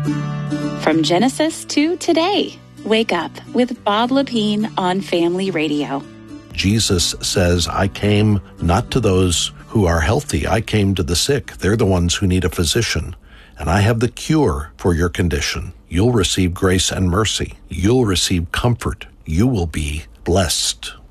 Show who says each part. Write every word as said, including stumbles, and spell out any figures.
Speaker 1: From Genesis to today, wake up with Bob Lepine on Family Radio.
Speaker 2: Jesus says, I came not to those who are healthy. I came to the sick. They're the ones who need a physician. And I have the cure for your condition. You'll receive grace and mercy. You'll receive comfort. You will be blessed.